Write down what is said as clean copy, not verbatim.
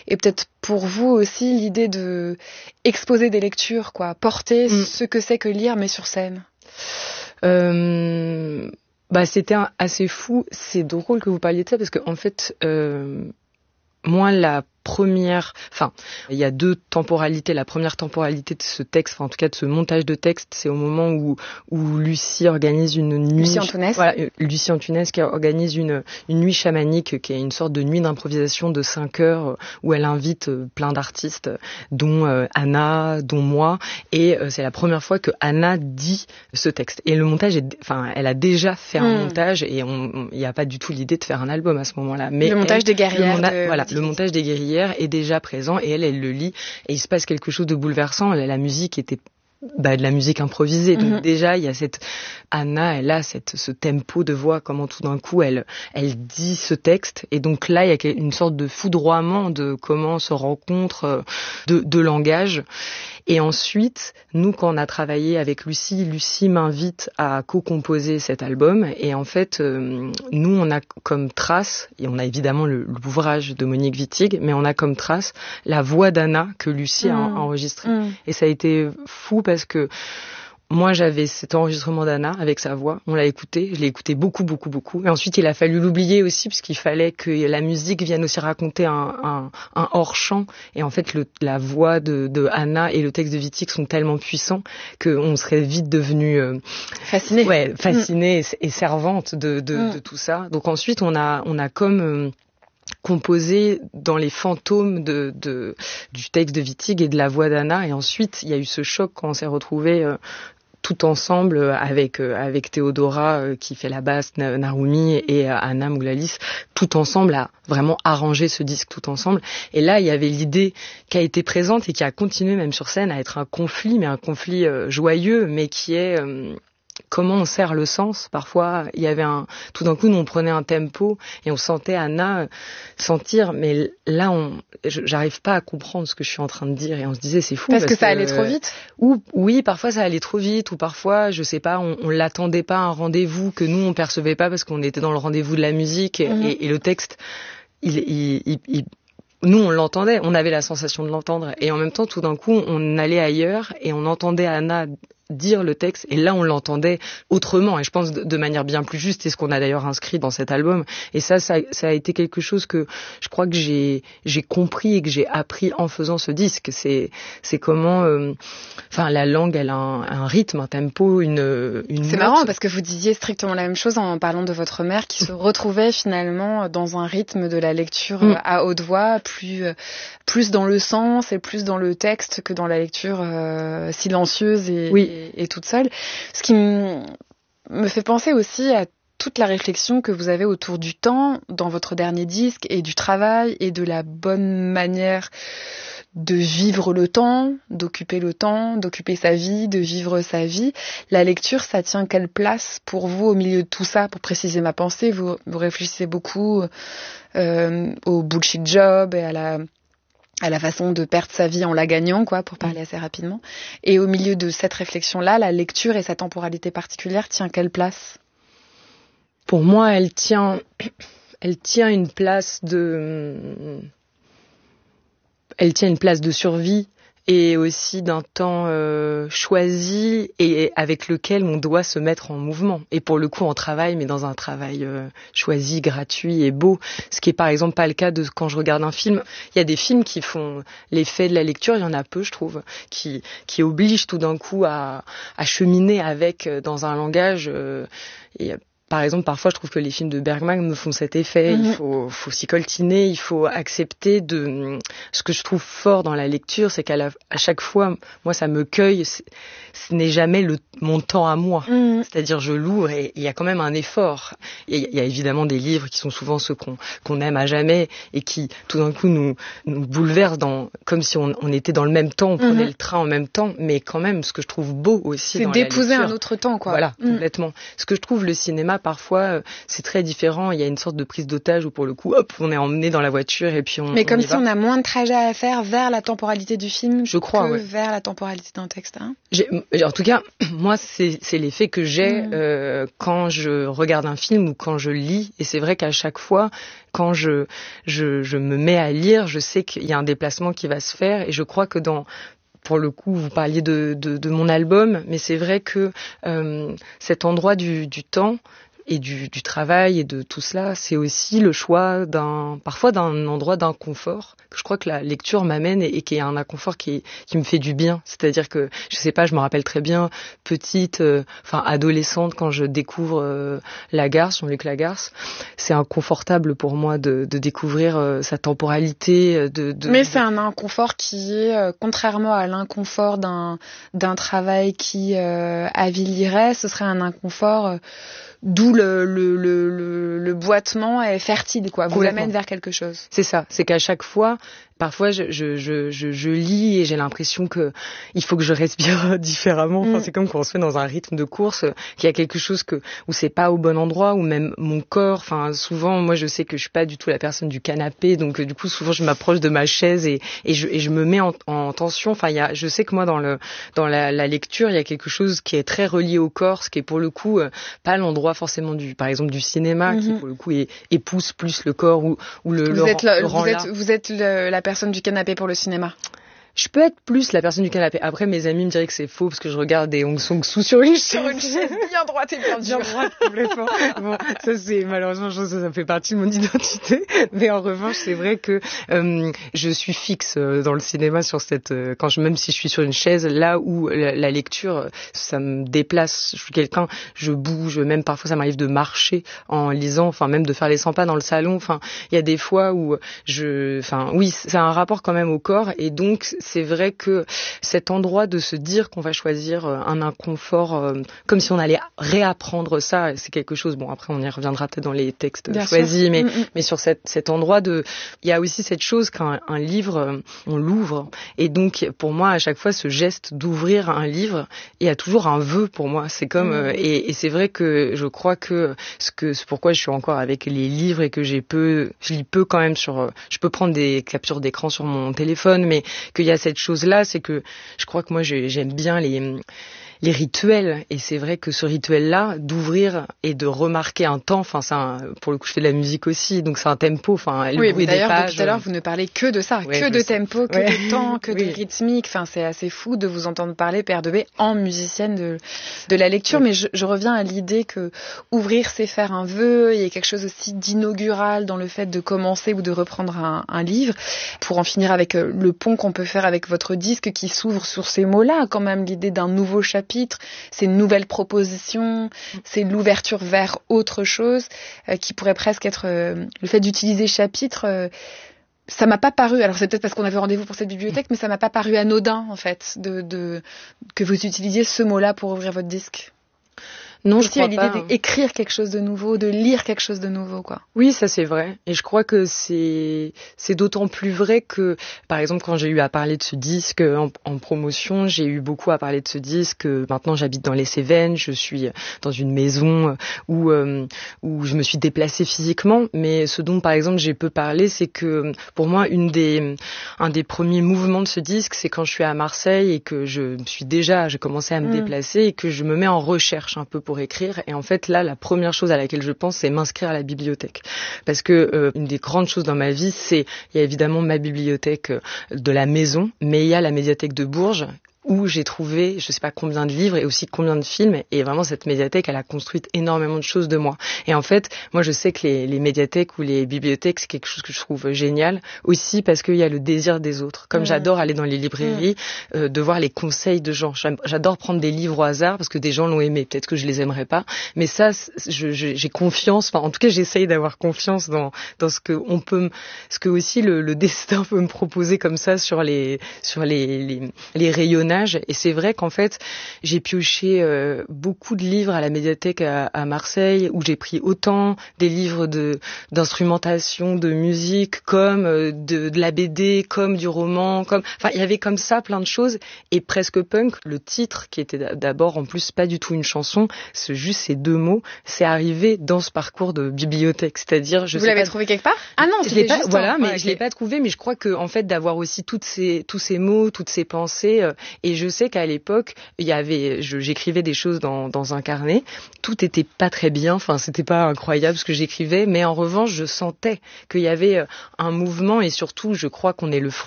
et peut-être pour vous aussi l'idée de exposer des lectures, quoi, porter ce que c'est que lire mais sur scène. C'était assez fou. C'est drôle que vous parliez de ça parce que en fait, moi il y a deux temporalités. La première temporalité de ce texte, en tout cas de ce montage de texte, c'est au moment où Lucie organise une nuit. Lucie Antounès. Voilà, Lucie Antounès qui organise une nuit chamanique, qui est une sorte de nuit d'improvisation de 5 heures où elle invite plein d'artistes, dont Anna, dont moi, et c'est la première fois que Anna dit ce texte. Et le montage elle a déjà fait un montage et il n'y a pas du tout l'idée de faire un album à ce moment-là. Mais le montage des guerrières. Le montage des guerrières est déjà présent et elle le lit et il se passe quelque chose de bouleversant. La musique était de la musique improvisée. Donc déjà, il y a Anna, elle a ce tempo de voix, comment tout d'un coup, elle dit ce texte. Et donc là, il y a une sorte de foudroiement de comment se rencontrent deux langages. Et ensuite, nous, quand on a travaillé avec Lucie m'invite à co-composer cet album. Et en fait, nous, on a comme trace, et on a évidemment l'ouvrage de Monique Wittig, mais on a comme trace la voix d'Anna que Lucie a enregistrée. Et ça a été fou parce que moi, j'avais cet enregistrement d'Anna avec sa voix. On l'a écouté. Je l'ai écouté beaucoup, beaucoup, beaucoup. Et ensuite, il a fallu l'oublier aussi puisqu'il fallait que la musique vienne aussi raconter un hors-champ. Et en fait, la voix de Anna et le texte de Wittig sont tellement puissants qu'on serait vite devenu fasciné. Ouais, fasciné et servante de tout ça. Donc ensuite, on a comme composé dans les fantômes du texte de Wittig et de la voix d'Anna. Et ensuite, il y a eu ce choc quand on s'est retrouvés tout ensemble avec Théodora qui fait la basse, Narumi et Anna Mouglalis, tout ensemble à vraiment arranger ce disque tout ensemble. Et là, il y avait l'idée qui a été présente et qui a continué même sur scène à être un conflit, mais un conflit joyeux, mais qui est comment on serre le sens. Parfois, il y avait tout d'un coup, nous on prenait un tempo et on sentait Anna sentir, mais là, j'arrive pas à comprendre ce que je suis en train de dire et on se disait c'est fou. Parce que ça allait trop vite. Oui, parfois ça allait trop vite ou parfois, je sais pas, on l'attendait pas à un rendez-vous que nous on percevait pas parce qu'on était dans le rendez-vous de la musique et le texte, nous, on l'entendait, on avait la sensation de l'entendre. Et en même temps, tout d'un coup, on allait ailleurs et on entendait Anna dire le texte. Et là, on l'entendait autrement. Et je pense de manière bien plus juste. C'est ce qu'on a d'ailleurs inscrit dans cet album. Et ça a été quelque chose que je crois que j'ai compris et que j'ai appris en faisant ce disque. C'est comment, la langue, elle a un rythme, un tempo, une C'est note. marrant parce que vous disiez strictement la même chose en parlant de votre mère qui se retrouvait finalement dans un rythme de la lecture à haute voix, plus dans le sens et plus dans le texte que dans la lecture silencieuse et toute seule. Ce qui me fait penser aussi à toute la réflexion que vous avez autour du temps dans votre dernier disque et du travail et de la bonne manière de vivre le temps, d'occuper sa vie, de vivre sa vie. La lecture, ça tient quelle place pour vous au milieu de tout ça? Pour préciser ma pensée, vous réfléchissez beaucoup au bullshit job et à la façon de perdre sa vie en la gagnant, quoi, pour parler assez rapidement. Et au milieu de cette réflexion-là, la lecture et sa temporalité particulière tient quelle place? Pour moi, elle tient une place de survie et aussi d'un temps choisi et avec lequel on doit se mettre en mouvement. Et pour le coup, on travaille, mais dans un travail choisi, gratuit et beau. Ce qui est par exemple pas le cas de quand je regarde un film. Il y a des films qui font l'effet de la lecture, il y en a peu, je trouve, qui obligent tout d'un coup à cheminer avec dans un langage. Par exemple, parfois, je trouve que les films de Bergman me font cet effet. Il faut s'y coltiner, il faut accepter ce que je trouve fort dans la lecture, c'est qu'à chaque fois, moi, ça me cueille. Ce n'est jamais mon temps à moi. C'est-à-dire, je l'ouvre et il y a quand même un effort. Il y a évidemment des livres qui sont souvent ceux qu'on aime à jamais et qui, tout d'un coup, nous bouleversent comme si on était dans le même temps, on prenait le train en même temps. Mais quand même, ce que je trouve beau aussi dans la lecture, c'est d'épouser un autre temps, quoi. Voilà, complètement. Ce que je trouve le cinéma parfois, c'est très différent. Il y a une sorte de prise d'otage où pour le coup, hop, on est emmené dans la voiture et puis Mais comme on y si va. on a moins de trajets à faire vers la temporalité du film que ouais. vers la temporalité d'un texte. Hein. En tout cas, moi, c'est l'effet que j'ai quand je regarde un film ou quand je lis. Et c'est vrai qu'à chaque fois, quand je me mets à lire, je sais qu'il y a un déplacement qui va se faire. Et je crois que pour le coup, vous parliez de mon album, mais c'est vrai que cet endroit du temps et du travail et de tout cela, c'est aussi le choix parfois d'un endroit d'inconfort que je crois que la lecture m'amène et qui est un inconfort qui me fait du bien. C'est-à-dire que, je sais pas, je me rappelle très bien, petite, adolescente, quand je découvre Lagarce, Jean-Luc Lagarce, c'est inconfortable pour moi de découvrir sa temporalité. Mais c'est un inconfort qui est, contrairement à l'inconfort d'un travail qui avilirait, ce serait un inconfort d'où le boitement est fertile, quoi. Vous amène vers quelque chose. C'est ça. C'est qu'à chaque fois, parfois, je lis et j'ai l'impression que il faut que je respire différemment. Enfin, c'est comme quand on se met dans un rythme de course, qu'il y a quelque chose où c'est pas au bon endroit, ou même mon corps. Enfin, souvent, moi, je sais que je suis pas du tout la personne du canapé, donc du coup, souvent, je m'approche de ma chaise et je me mets en tension. Enfin, je sais que moi, dans la lecture, il y a quelque chose qui est très relié au corps, ce qui est pour le coup pas l'endroit forcément par exemple du cinéma, qui pour le coup épouse plus le corps ou vous êtes la personne du canapé pour le cinéma. Je peux être plus la personne du canapé. Après, mes amis me diraient que c'est faux parce que je regarde des Hong Sang-soo sur une chaise bien droite et bien dure. Bien droite, complètement. Bon, ça c'est malheureusement, je pense que ça fait partie de mon identité. Mais en revanche, c'est vrai que je suis fixe dans le cinéma sur même si je suis sur une chaise, là où la lecture, ça me déplace. Je suis quelqu'un, je bouge, même parfois ça m'arrive de marcher en lisant, enfin même de faire les 100 pas dans le salon. Enfin, il y a des fois où oui, c'est un rapport quand même au corps et donc c'est vrai que cet endroit de se dire qu'on va choisir un inconfort, comme si on allait réapprendre ça, c'est quelque chose, bon après on y reviendra peut-être dans les textes choisis, mais sur cet endroit il y a aussi cette chose qu'un livre, on l'ouvre, et donc pour moi à chaque fois ce geste d'ouvrir un livre, il y a toujours un vœu pour moi, c'est comme, et c'est vrai que je crois que c'est pourquoi je suis encore avec les livres et que je lis peu quand même je peux prendre des captures d'écran sur mon téléphone, mais qu'il y a cette chose-là, c'est que je crois que moi j'aime bien les rituels, et c'est vrai que ce rituel-là, d'ouvrir et de remarquer un temps, pour le coup je fais de la musique aussi, donc c'est un tempo, le bruit des pages. D'ailleurs, tout à l'heure vous ne parlez que de ça, que de tempo, que de temps, que de rythmique, c'est assez fou de vous entendre parler, Père de B, en musicienne de la lecture, mais je reviens à l'idée que ouvrir c'est faire un vœu, il y a quelque chose aussi d'inaugural dans le fait de commencer ou de reprendre un livre, pour en finir avec le pont qu'on peut faire avec votre disque qui s'ouvre sur ces mots-là, quand même l'idée d'un nouveau chapitre, c'est une nouvelle proposition, c'est l'ouverture vers autre chose qui pourrait presque être le fait d'utiliser chapitre. Ça m'a pas paru, alors c'est peut-être parce qu'on avait rendez-vous pour cette bibliothèque, mais ça m'a pas paru anodin en fait que vous utilisiez ce mot-là pour ouvrir votre disque. Non, je crois pas. L'idée d'écrire quelque chose de nouveau, de lire quelque chose de nouveau, quoi. Oui, ça c'est vrai. Et je crois que c'est d'autant plus vrai que, par exemple, quand j'ai eu à parler de ce disque en promotion, j'ai eu beaucoup à parler de ce disque. Maintenant, j'habite dans les Cévennes, je suis dans une maison où je me suis déplacée physiquement. Mais ce dont, par exemple, j'ai peu parlé, c'est que pour moi, un des premiers mouvements de ce disque, c'est quand je suis à Marseille et que j'ai commencé à me déplacer et que je me mets en recherche un peu pour écrire, et en fait là la première chose à laquelle je pense c'est m'inscrire à la bibliothèque, parce que une des grandes choses dans ma vie, il y a évidemment ma bibliothèque de la maison, mais il y a la médiathèque de Bourges où j'ai trouvé je sais pas combien de livres et aussi combien de films, et vraiment cette médiathèque elle a construit énormément de choses de moi. Et en fait moi je sais que les médiathèques ou les bibliothèques c'est quelque chose que je trouve génial aussi, parce qu'il y a le désir des autres, comme j'adore aller dans les librairies, de voir les conseils de gens, j'adore prendre des livres au hasard parce que des gens l'ont aimé, peut-être que je les aimerais pas, mais ça j'ai confiance, en tout cas j'essaye d'avoir confiance dans ce que aussi le destin peut me proposer comme ça sur les rayonnages images. Et c'est vrai qu'en fait, j'ai pioché beaucoup de livres à la médiathèque à Marseille, où j'ai pris autant des livres d'instrumentation, de musique, comme de la BD, comme du roman, enfin il y avait comme ça plein de choses. Et Presque Punk, le titre qui était d'abord en plus pas du tout une chanson, juste ces 2 mots, c'est arrivé dans ce parcours de bibliothèque. C'est-à-dire, vous l'avez trouvé quelque part? Ah non, je l'ai pas, voilà, mais je l'ai pas trouvé, mais je crois que en fait d'avoir aussi tous ces mots, toutes ces pensées, et je sais qu'à l'époque j'écrivais des choses dans un carnet, tout était pas très bien, enfin c'était pas incroyable ce que j'écrivais, mais en revanche je sentais qu'il y avait un mouvement, et surtout je crois qu'on est le fruit